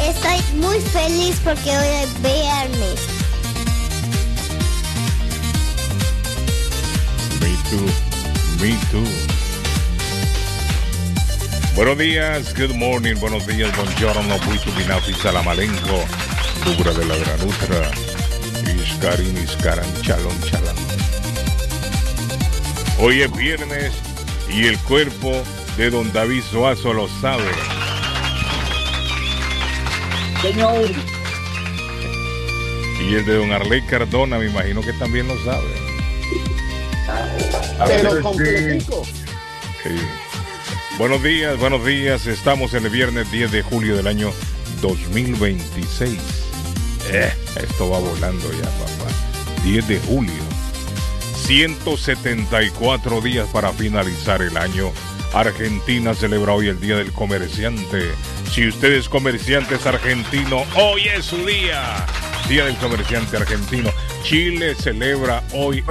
Estoy muy feliz porque hoy es viernes. Me too. Buenos días, good morning, buenos días, buongiorno, buitu binafi, salamalenco, Dubra de la Granutra, Iscarin, Iscaran, Chalón, Chalán. Hoy es viernes y el cuerpo de don David Suazo lo sabe. Señor. Y el de don Arley Cardona, me imagino que también lo sabe. Pero completico. Sí. Buenos días, estamos en el viernes 10 de julio del año 2026. Esto va volando ya, papá. 10 de julio. 174 días para finalizar el año. Argentina celebra hoy el Día del Comerciante. Si usted es comerciante argentino, hoy es su día. Día del Comerciante Argentino. Chile celebra hoy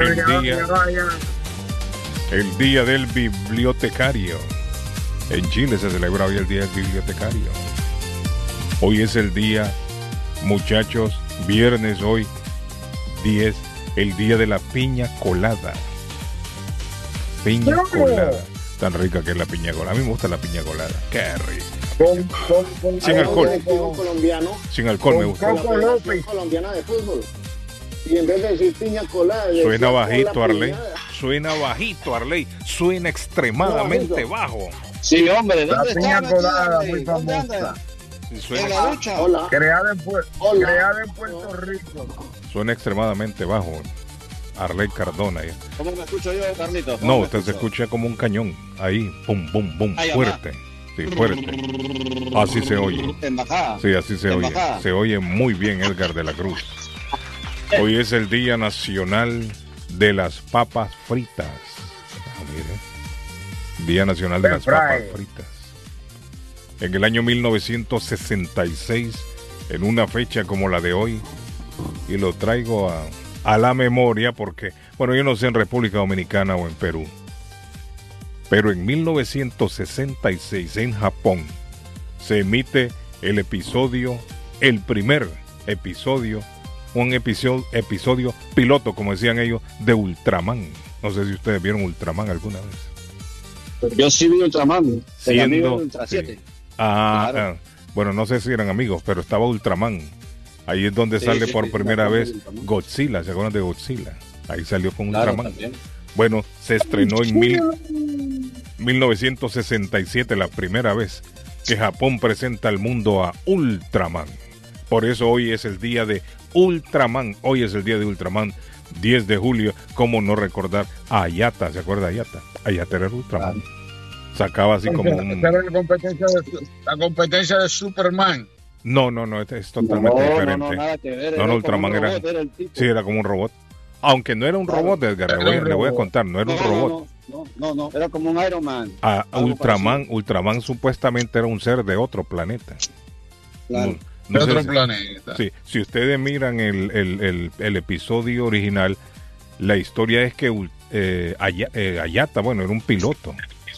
el Día del Bibliotecario. En Chile se celebra hoy el Día del Bibliotecario. Hoy es el día, muchachos, viernes hoy, 10, el Día de la piña colada. Piña colada. Tan rica que es la piña colada. A mí me gusta la piña colada. Qué rico. Sin alcohol. Colombiano. Sin alcohol me gusta. Colombiana de fútbol. Y en vez de decir piña colada, suena bajito, Arley. Suena bajito, Arley. Suena extremadamente bajo. Sí, hombre, la piña colada, muy ¿Dónde famosa. ¿En la lucha? Hola. Creada en Puerto Rico. Suena extremadamente bajo. Arley Cardona. ¿Cómo me escucho yo, Carlito? No, usted se escucha como un cañón. Ahí, pum, pum, pum, fuerte. Sí, fuerte. Así se oye. Embajada. Sí, así se oye. Embajada. Se oye muy bien, Edgar de la Cruz. Hoy es el Día Nacional de las Papas Fritas. Mire. Día Nacional de las Papas Fritas. En el año 1966, en una fecha como la de hoy, y lo traigo a la memoria porque, bueno, yo no sé en República Dominicana o en Perú, pero en 1966 en Japón se emite el primer episodio, un episodio piloto, como decían ellos, de Ultraman. No sé si ustedes vieron Ultraman alguna vez. Yo sí vi Ultraman, siendo Ultra 7. Sí. Bueno, no sé si eran amigos, pero estaba Ultraman. Ahí es donde sale por primera vez Godzilla. ¿Se acuerdan de Godzilla? Ahí salió con Ultraman. También. Bueno, se estrenó en 1967, la primera vez que Japón presenta al mundo a Ultraman. Por eso hoy es el día de Ultraman. Hoy es el día de Ultraman, 10 de julio. ¿Cómo no recordar a Ayata? ¿Se acuerda de Ayata? Ayata era el Ultraman. Sacaba así como un... La competencia de Superman. No, es totalmente diferente. No, nada que ver. No, Ultraman era... Sí, era como un robot. Aunque no era un robot, Edgar, le voy a contar, no era un robot. No, era como un Iron Man. Ultraman supuestamente era un ser de otro planeta. Claro. De otro planeta. Sí, si ustedes miran el episodio original, la historia es que Ayata, bueno, era un piloto.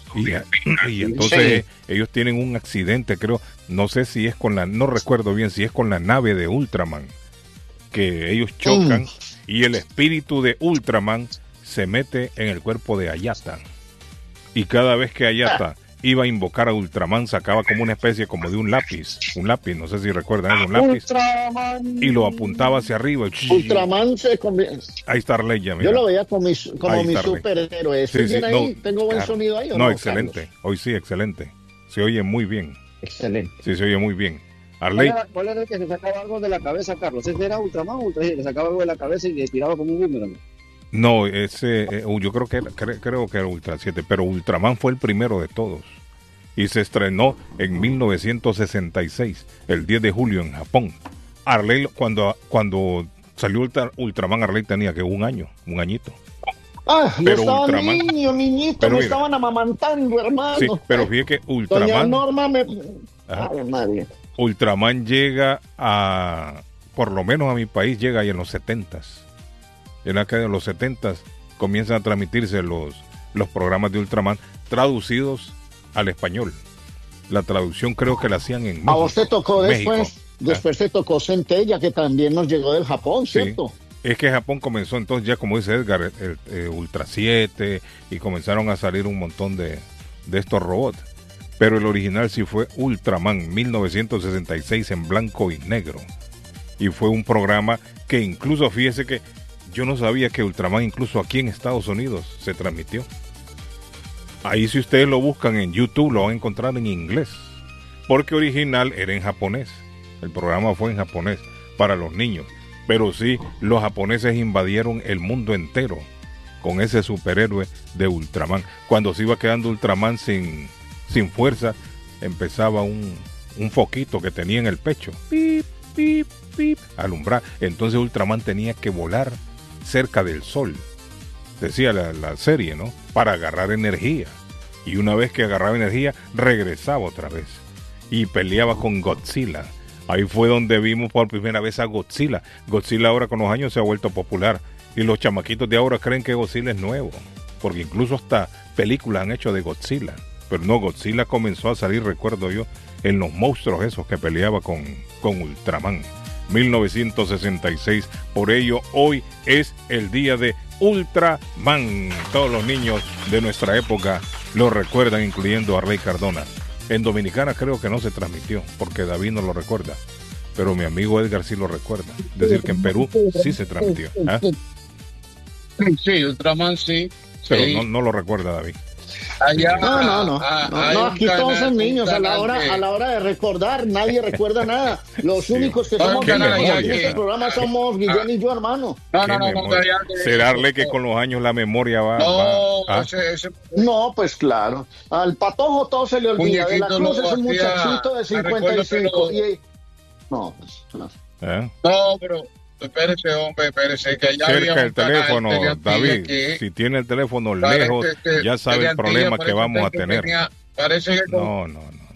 Y entonces ellos tienen un accidente, creo, no sé si es no recuerdo bien si es con la nave de Ultraman, que ellos chocan y el espíritu de Ultraman se mete en el cuerpo de Ayata. Y cada vez que Ayata iba a invocar a Ultraman, sacaba como una especie como de un lápiz, no sé si recuerdan, es un lápiz, Ultraman. Y lo apuntaba hacia arriba. Ultraman se convierte. Ahí está Arley ya, mira. Yo lo veía como mi superhéroe. Sí, sí, ahí? ¿Tengo buen sonido ahí o no? No, excelente. Carlos? Hoy sí, excelente. Se oye muy bien. Excelente. Sí, se oye muy bien. Arley. ¿Cuál era el que se sacaba algo de la cabeza, Carlos? ¿Ese era Ultraman o le sacaba algo de la cabeza y le tiraba como un boomerang? No, yo creo que era Ultra 7, pero Ultraman fue el primero de todos. Y se estrenó en 1966, el 10 de julio en Japón. Arley, cuando salió Ultraman, Arley tenía que un añito. Yo estaba niñito, me estaban amamantando, hermano. Sí, pero fíjate que Ultraman... Doña Norma me... madre. Ultraman llega por lo menos a mi país, llega ahí en los 70s. En la que en los 70s comienzan a transmitirse los programas de Ultraman traducidos al español. La traducción creo que la hacían en México. ¿A usted tocó después? Después se tocó Centella, que también nos llegó del Japón, ¿cierto? Sí. Es que Japón comenzó entonces ya, como dice Edgar, el Ultra 7, y comenzaron a salir un montón de estos robots. Pero el original sí fue Ultraman, 1966, en blanco y negro. Y fue un programa que incluso, fíjese que yo no sabía que Ultraman incluso aquí en Estados Unidos se transmitió. Ahí si ustedes lo buscan en YouTube lo van a encontrar en inglés, porque original era en japonés. El programa fue en japonés para los niños. Pero sí, los japoneses invadieron el mundo entero con ese superhéroe de Ultraman. Cuando se iba quedando Ultraman sin fuerza, empezaba un foquito que tenía en el pecho, pip, pip, pip, alumbrar. Entonces Ultraman tenía que volar cerca del sol, decía la serie, ¿no? Para agarrar energía. Y una vez que agarraba energía, regresaba otra vez y peleaba con Godzilla. Ahí fue donde vimos por primera vez a Godzilla. Godzilla ahora con los años se ha vuelto popular. Y los chamaquitos de ahora creen que Godzilla es nuevo. Porque incluso hasta películas han hecho de Godzilla. Pero no, Godzilla comenzó a salir, recuerdo yo, en los monstruos esos que peleaba con Ultraman. 1966. Por ello, hoy es el día de Ultraman. Todos los niños de nuestra época lo recuerdan, incluyendo a Rey Cardona. En Dominicana creo que no se transmitió, porque David no lo recuerda, pero mi amigo Edgar sí lo recuerda. Es decir, que en Perú sí se transmitió. ¿Ah? Sí, Ultraman sí. Pero sí. no lo recuerda David. Allá, no, aquí todos son niños. A la hora de recordar, nadie recuerda nada. Los únicos que somos en este programa somos Guillén y yo, hermano. ¿Será que con los años la memoria va? No, pues claro. Al Patojo todo se le olvida. De la Cruz es un muchachito de 55. No, pero espérese, hombre, espérese, que ya cerca el teléfono, David. Si tiene el teléfono lejos, ya sabe el problema que vamos a tener. Parece que no.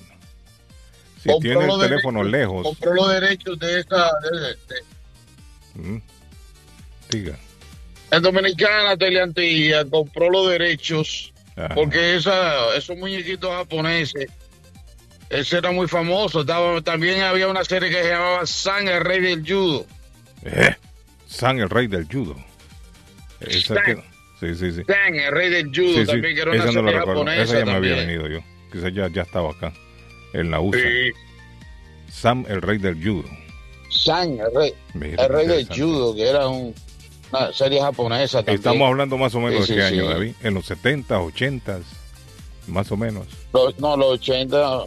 Si tiene el teléfono lejos. Compró los derechos de esta. Diga. En Dominicana, Teleantilla compró los derechos. Ajá. Porque esos muñequitos japoneses, ese era muy famoso. También había una serie que se llamaba San, el rey del judo. San, el rey del judo. Sí. San, el rey del judo, también, que era una serie japonesa. Esa ya me había venido yo. Quizás ya estaba acá, en la USA. Sí. Sam, el rey del judo. San, el rey del judo, que era una serie japonesa también. Estamos hablando más o menos de qué año, David. En los 70s, 80s, más o menos. Los 80,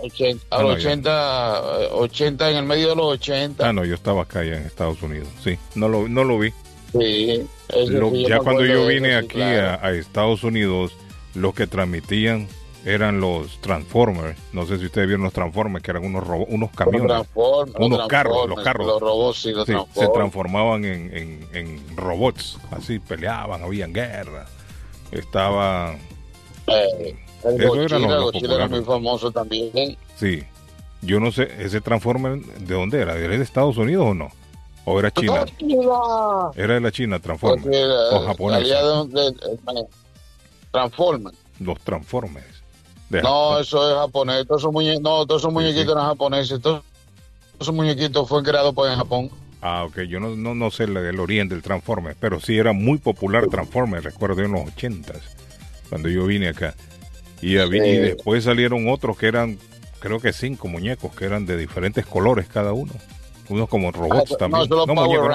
80, en el medio de los 80. No, yo estaba acá ya en Estados Unidos, sí. No lo vi. Sí. Ya cuando yo vine aquí claro. a Estados Unidos, los que transmitían eran los Transformers. No sé si ustedes vieron los Transformers, que eran unos camiones, unos carros, los carros. Los robots, sí, se transformaban en robots, así peleaban, habían guerra. Estaba... Eso era muy famoso también. Sí. Yo no sé, ¿ese Transformer de dónde era? ¿Era de Estados Unidos o no? ¿O era China? Era de la China, Transformer. O japonés. Transformer. Los Transformers. No, eso es japonés. Todos esos muñequitos eran japoneses. Todos esos muñequitos fueron creados por en Japón. Ok. Yo no sé el origen del Transformer, pero sí era muy popular Transformer. Recuerdo en los 80s, cuando yo vine acá. Y después salieron otros que eran, creo que 5 muñecos, que eran de diferentes colores cada uno. Unos como robots también. No, Power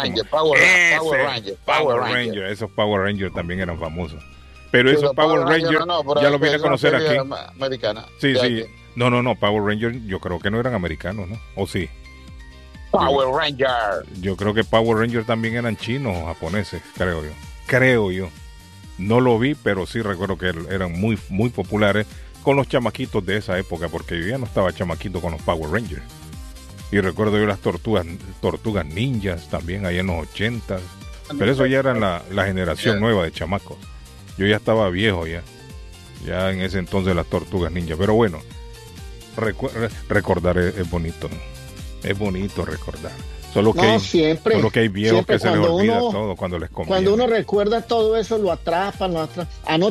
Ranger. Esos Power Rangers también eran famosos. Pero esos Power Rangers ya los vine a conocer aquí. Americana. Sí. No, Power Rangers yo creo que no eran americanos, ¿no? ¿O sí? Power Ranger. Yo creo que Power Rangers también eran chinos o japoneses, creo yo. No lo vi, pero sí recuerdo que eran muy, muy populares con los chamaquitos de esa época, porque yo ya no estaba chamaquito con los Power Rangers. Y recuerdo yo las tortugas ninjas también, ahí en los 80. Pero eso ya era la generación nueva de chamacos. Yo ya estaba viejo ya en ese entonces las tortugas ninjas. Pero bueno, recordar es bonito. Es bonito recordar. Solo que hay viejos que se les olvida todo cuando les conviene. Cuando uno recuerda todo eso, lo atrapa.